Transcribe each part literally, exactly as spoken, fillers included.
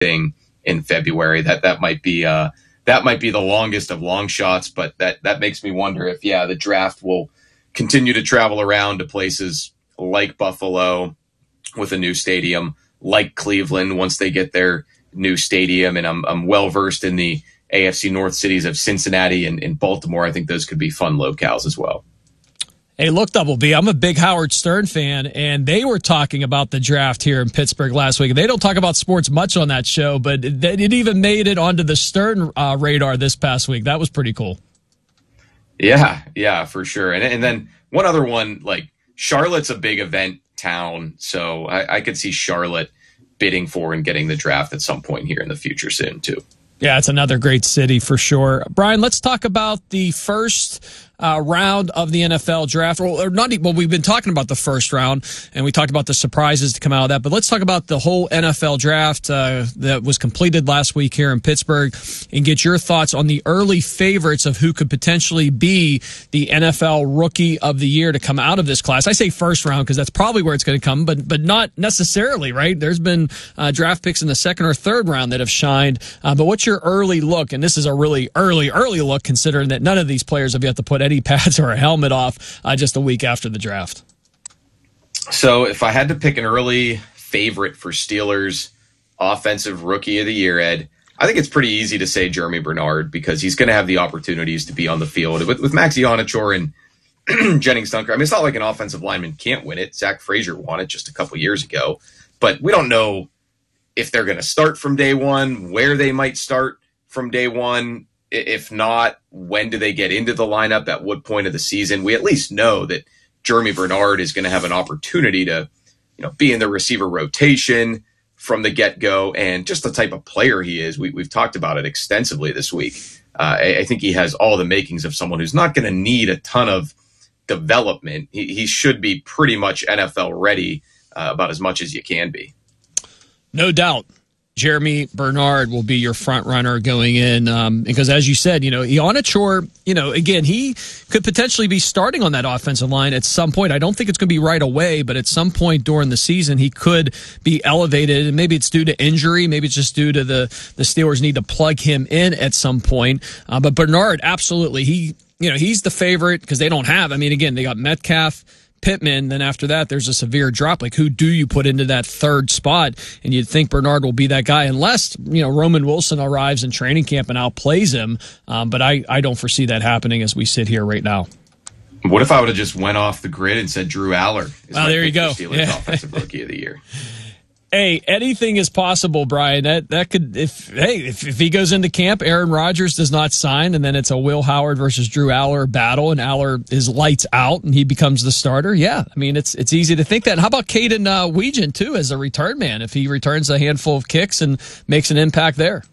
thing in February. That that might be uh, that might be the longest of long shots, but that that makes me wonder if yeah the draft will continue to travel around to places like Buffalo with a new stadium, like Cleveland once they get their new stadium, and I'm I'm well versed in the A F C North cities of Cincinnati and, and Baltimore. I think those could be fun locales as well. Hey, look, Double B, I'm a big Howard Stern fan, and they were talking about the draft here in Pittsburgh last week. They don't talk about sports much on that show, but it, it even made it onto the Stern uh, radar this past week. That was pretty cool. Yeah, yeah, for sure. And and then one other one, like Charlotte's a big event town, so I, I could see Charlotte bidding for and getting the draft at some point here in the future soon, too. Yeah, it's another great city for sure. Brian, let's talk about the first uh, round of the N F L draft. Well, or not, well, we've been talking about the first round, and we talked about the surprises to come out of that. But let's talk about the whole N F L draft uh, that was completed last week here in Pittsburgh, and get your thoughts on the early favorites of who could potentially be the N F L Rookie of the Year to come out of this class. I say first round because that's probably where it's going to come, but but not necessarily, right? There's been uh, draft picks in the second or third round that have shined. Uh, but what's your early look? And this is a really early, early look considering that none of these players have yet to put any pads or a helmet off uh, just a week after the draft. So if I had to pick an early favorite for Steelers offensive rookie of the year, Ed, I think it's pretty easy to say Jeremy Bernard because he's going to have the opportunities to be on the field. With, with Maxi Onachor and Jennings Dunker, I mean, it's not like an offensive lineman can't win it. Zach Frazier won it just a couple years ago. But we don't know if they're going to start from day one, where they might start from day one. If not, when do they get into the lineup? At what point of the season? We at least know that Jeremy Bernard is going to have an opportunity to, you know, be in the receiver rotation from the get-go, and just the type of player he is. We, we've talked about it extensively this week. Uh, I, I think he has all the makings of someone who's not going to need a ton of development. He, he should be pretty much N F L ready, uh, about as much as you can be. No doubt. Jeremy Bernard will be your front runner going in um, because, as you said, you know, Onachor, you know, again, he could potentially be starting on that offensive line at some point. I don't think it's going to be right away, but at some point during the season, he could be elevated. And maybe it's due to injury. Maybe it's just due to the, the Steelers need to plug him in at some point. Uh, but Bernard, absolutely. He, you know, he's the favorite because they don't have, I mean, again, they got Metcalf, Pittman, then after that, there's a severe drop. Like, who do you put into that third spot? And you'd think Bernard will be that guy, unless, you know, Roman Wilson arrives in training camp and outplays him. Um, but I, I don't foresee that happening as we sit here right now. What if I would have just went off the grid and said Drew Aller is oh, my there you go. Steelers Yeah. offensive rookie of the year? Hey, anything is possible, Brian. That that could if hey if, if he goes into camp, Aaron Rodgers does not sign, and then it's a Will Howard versus Drew Aller battle, and Aller is lights out, and he becomes the starter. Yeah, I mean it's it's easy to think that. And how about Caden uh, Weegan too as a return man? If he returns a handful of kicks and makes an impact there.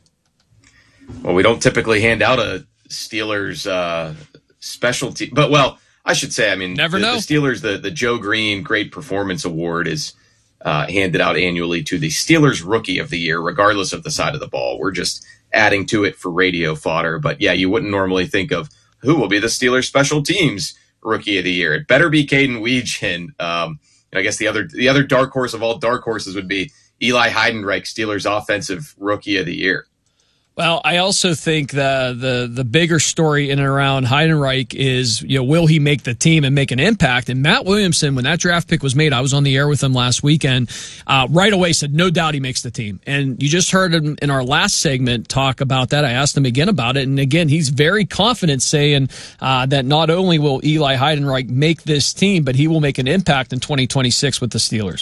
Well, we don't typically hand out a Steelers uh, specialty, but well, I should say, I mean, Never the, know. the Steelers, the the Joe Green Great Performance Award is Uh, handed out annually to the Steelers Rookie of the Year, regardless of the side of the ball. We're just adding to it for radio fodder. But yeah, you wouldn't normally think of who will be the Steelers Special Teams Rookie of the Year. It better be Caden Weegan. Um, and I guess the other the other dark horse of all dark horses would be Eli Heidenreich, Steelers Offensive Rookie of the Year. Well, I also think the the the bigger story in and around Heidenreich is, you know, will he make the team and make an impact? And Matt Williamson, when that draft pick was made, I was on the air with him last weekend, uh, right away said, no doubt he makes the team. And you just heard him in our last segment talk about that. I asked him again about it. And again, he's very confident saying uh, that not only will Eli Heidenreich make this team, but he will make an impact in twenty twenty-six with the Steelers.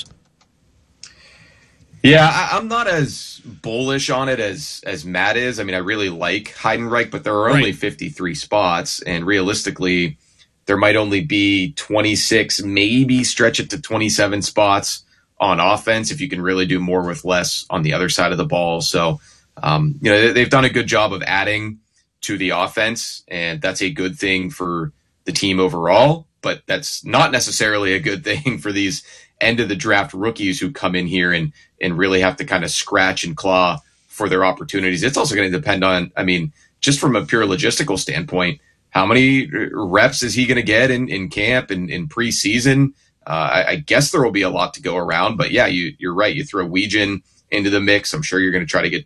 Yeah, I, I'm not as bullish on it as as Matt is. I mean, I really like Heidenreich, but there are only Right. fifty-three spots, and realistically, there might only be twenty-six, maybe stretch it to twenty-seven spots on offense if you can really do more with less on the other side of the ball. So, um, you know, they've done a good job of adding to the offense, and that's a good thing for the team overall, but that's not necessarily a good thing for these end of the draft rookies who come in here and and really have to kind of scratch and claw for their opportunities. It's also going to depend on, I mean, just from a pure logistical standpoint, how many reps is he going to get in, in camp and in preseason? Uh, I, I guess there will be a lot to go around, but yeah, you, you're right. You throw Weegan into the mix. I'm sure you're going to try to get